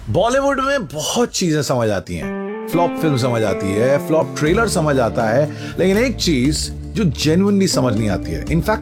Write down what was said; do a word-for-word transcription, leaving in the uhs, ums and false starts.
बॉलीवुड में बहुत चीजें समझ आती हैं। फ्लॉप फिल्म समझ आती है, फ्लॉप ट्रेलर समझ आता है, लेकिन एक चीज जो जेन्युइनली समझ नहीं आती है, इनफैक्ट